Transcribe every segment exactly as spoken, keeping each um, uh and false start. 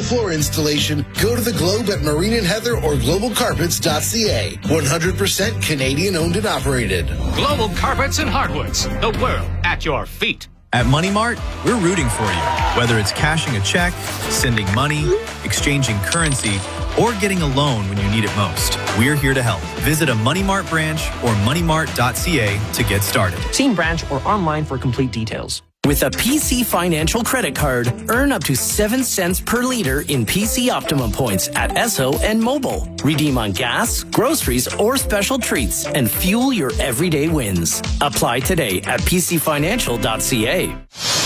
floor installation, go to the Globe at Marine and Heather or global carpets dot c a. one hundred percent Canadian owned and operated. Global Carpets and Hardwoods, the world at your feet. At Money Mart, we're rooting for you. Whether it's cashing a check, sending money, exchanging currency, or getting a loan when you need it most, we're here to help. Visit a Money Mart branch or money mart dot c a to get started. See branch or online for complete details. With a P C Financial credit card, earn up to seven cents per liter in P C Optimum points at Esso and Mobile. Redeem on gas, groceries, or special treats and fuel your everyday wins. Apply today at p c financial dot c a.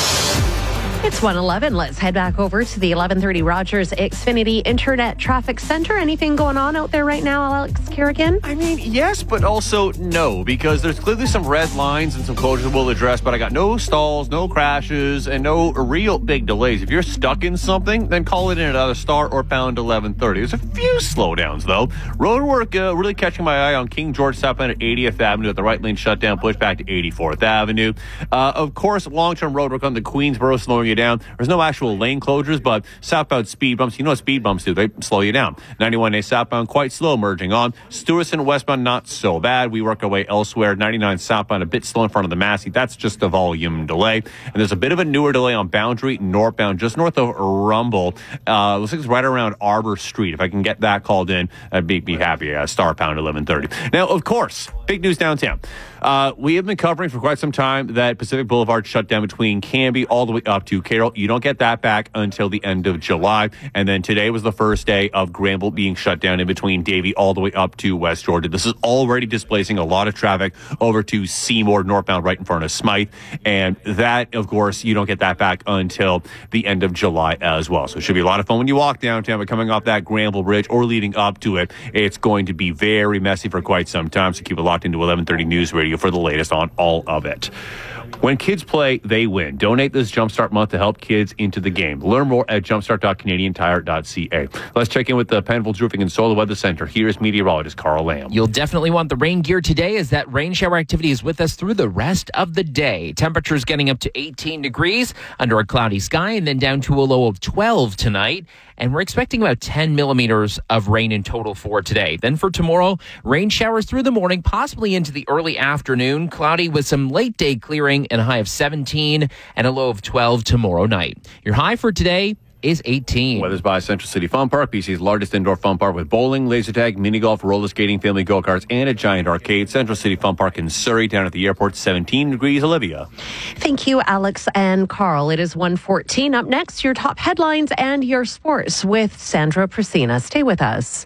It's one eleven. Let's head back over to the eleven thirty Rogers Xfinity Internet Traffic Center. Anything going on out there right now, Alex Kerrigan? I mean, yes, but also no, because there's clearly some red lines and some closures we'll address, but I got no stalls, no crashes, and no real big delays. If you're stuck in something, then call it in at either star or pound eleven thirty. There's a few slowdowns, though. Road work uh, really catching my eye on King George southbound at eightieth Avenue at the right lane shutdown, push back to eighty-fourth Avenue. Uh, of course, long-term road work on the Queensboro slowing you down. There's no actual lane closures, but southbound speed bumps, you know what speed bumps do, they slow you down. ninety-one A southbound quite slow merging on. Stewardson westbound not so bad. We work our way elsewhere. ninety-nine southbound a bit slow in front of the Massey. That's just a volume delay. And there's a bit of a newer delay on Boundary northbound just north of Rumble. Uh, looks like it's right around Arbor Street. If I can get that called in, I'd be, be happy. Uh, star pound eleven thirty. Now, of course, big news downtown. Uh, we have been covering for quite some time that Pacific Boulevard shut down between Canby all the way up to Carroll. You don't get that back until the end of July. And then today was the first day of Granville being shut down in between Davie all the way up to West Jordan. This is already displacing a lot of traffic over to Seymour northbound right in front of Smythe. And that, of course, you don't get that back until the end of July as well. So it should be a lot of fun when you walk downtown, but coming off that Granville Bridge or leading up to it, it's going to be very messy for quite some time. So keep it locked into eleven thirty News Radio for the latest on all of it. When kids play, they win. Donate this Jumpstart month to help kids into the game. Learn more at jumpstart dot canadian tire dot c a. Let's check in with the Penfolds Roofing and Solar Weather Center. Here's meteorologist Carl Lamb. You'll definitely want the rain gear today, as that rain shower activity is with us through the rest of the day. Temperatures getting up to eighteen degrees under a cloudy sky, and then down to a low of twelve tonight. And we're expecting about ten millimeters of rain in total for today. Then for tomorrow, rain showers through the morning, possibly into the early afternoon. Cloudy with some late day clearing and a high of seventeen and a low of twelve tomorrow night. Your high for today is eighteen. Weather's by Central City Fun Park, B C's largest indoor fun park with bowling, laser tag, mini golf, roller skating, family go-karts, and a giant arcade. Central City Fun Park in Surrey, down at the airport, seventeen degrees. Olivia. Thank you, Alex and Carl. It is one fourteen. Up next, your top headlines and your sports with Sandra Prasina. Stay with us.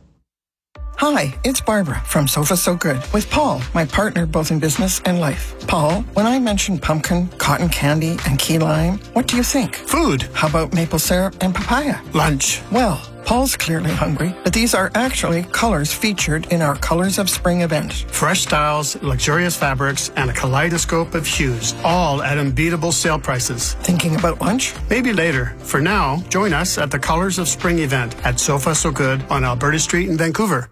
Hi, it's Barbara from Sofa So Good with Paul, my partner both in business and life. Paul, when I mention pumpkin, cotton candy, and key lime, what do you think? Food. How about maple syrup and papaya? Lunch. Well, Paul's clearly hungry, but these are actually colors featured in our Colors of Spring event. Fresh styles, luxurious fabrics, and a kaleidoscope of hues, all at unbeatable sale prices. Thinking about lunch? Maybe later. For now, join us at the Colors of Spring event at Sofa So Good on Alberta Street in Vancouver.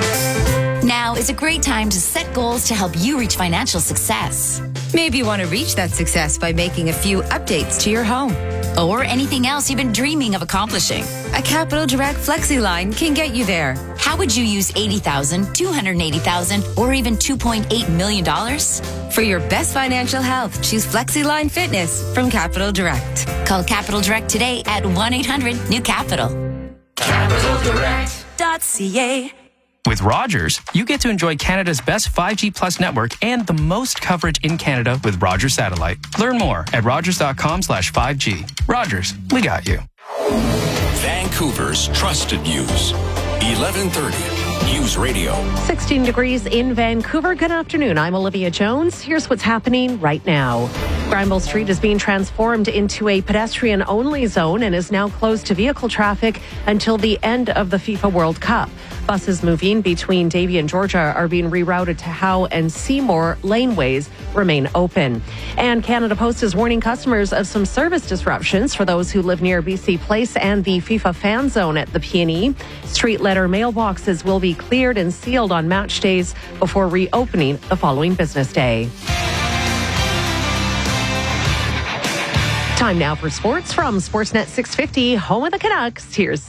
Now is a great time to set goals to help you reach financial success. Maybe you want to reach that success by making a few updates to your home. Or anything else you've been dreaming of accomplishing. A Capital Direct Flexi line can get you there. How would you use eighty thousand dollars, two hundred eighty thousand dollars, or even two point eight million dollars? For your best financial health, choose Flexi Line Fitness from Capital Direct. Call Capital Direct today at one eight hundred new capital. capital direct dot c a. With Rogers, you get to enjoy Canada's best five G Plus network and the most coverage in Canada with Rogers Satellite. Learn more at rogers.com slash 5G. Rogers, we got you. Vancouver's Trusted News. eleven thirty News Radio. sixteen degrees in Vancouver. Good afternoon. I'm Olivia Jones. Here's what's happening right now. Granville Street is being transformed into a pedestrian-only zone and is now closed to vehicle traffic until the end of the FIFA World Cup. Buses moving between Davie and Georgia are being rerouted to Howe and Seymour. Laneways remain open. And Canada Post is warning customers of some service disruptions for those who live near B C Place and the FIFA fan zone at the P and E. Street letter mailboxes will be cleared and sealed on match days before reopening the following business day. Time now for sports from Sportsnet six fifty, home of the Canucks. Here's